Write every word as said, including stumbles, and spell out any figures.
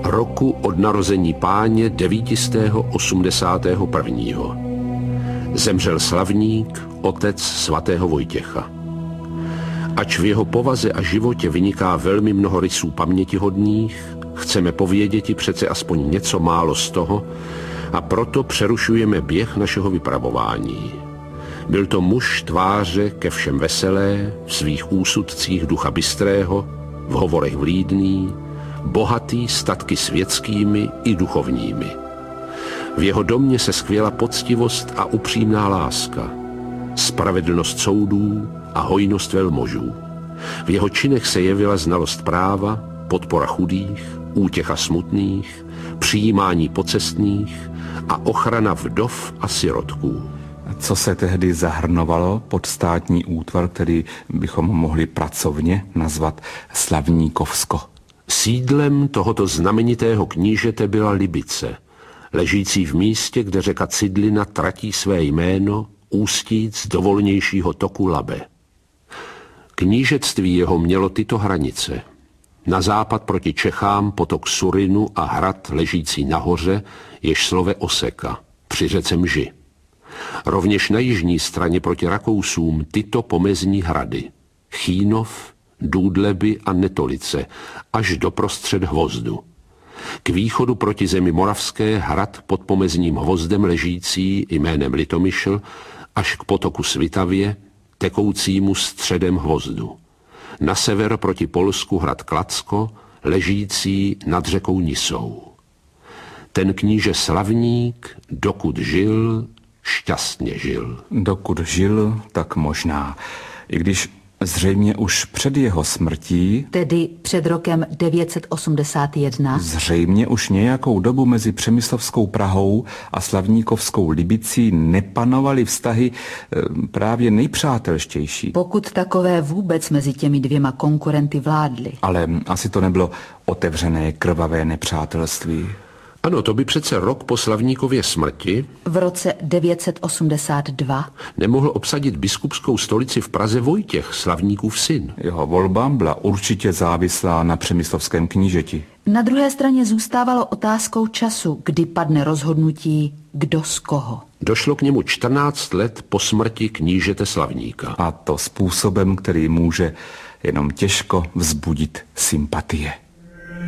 roku od narození Páně devítisté osmdesátého prvního. Zemřel slavník, otec svatého Vojtěcha. Ač v jeho povaze a životě vyniká velmi mnoho rysů pamětihodných, chceme pověděti přece aspoň něco málo z toho a proto přerušujeme běh našeho vypravování. Byl to muž tváře ke všem veselé, v svých úsudcích ducha bystrého, v hovorech vlídný, bohatý statky světskými i duchovními. V jeho domě se skvěla poctivost a upřímná láska, spravedlnost soudů a hojnost velmožů. V jeho činech se jevila znalost práva, podpora chudých, útěcha smutných, přijímání pocestných a ochrana vdov a sirotků. Co se tehdy zahrnovalo pod státní útvar, který bychom mohli pracovně nazvat Slavníkovsko? Sídlem tohoto znamenitého knížete byla Libice, ležící v místě, kde řeka Cidlina tratí své jméno, ústíc do volnějšího toku Labe. Knížectví jeho mělo tyto hranice. Na západ proti Čechám potok Surinu a hrad ležící nahoře, jež slove Oseka, při řece Mži. Rovněž na jižní straně proti Rakousům tyto pomezní hrady. Chýnov, Důdleby a Netolice, až do prostřed Hvozdu. K východu proti zemi moravské hrad pod pomezním Hvozdem ležící jménem Litomyšl, až k potoku Svitavě, tekoucímu středem Hvozdu. Na sever proti Polsku hrad Klacko, ležící nad řekou Nisou. Ten kníže Slavník, dokud žil, šťastně žil. Dokud žil, tak možná. I když zřejmě už před jeho smrtí, tedy před rokem devět set osmdesát jedna, zřejmě už nějakou dobu mezi Přemyslovskou Prahou a Slavníkovskou Libicí nepanovaly vztahy právě nejpřátelštější. Pokud takové vůbec mezi těmi dvěma konkurenty vládly. Ale asi to nebylo otevřené krvavé nepřátelství. Ano, to by přece rok po Slavníkově smrti v roce devět set osmdesát dva nemohl obsadit biskupskou stolici v Praze Vojtěch, Slavníkův syn. Jeho volba byla určitě závislá na přemyslovském knížeti. Na druhé straně zůstávalo otázkou času, kdy padne rozhodnutí, kdo z koho. Došlo k němu čtrnáct let po smrti knížete Slavníka. A to způsobem, který může jenom těžko vzbudit sympatie.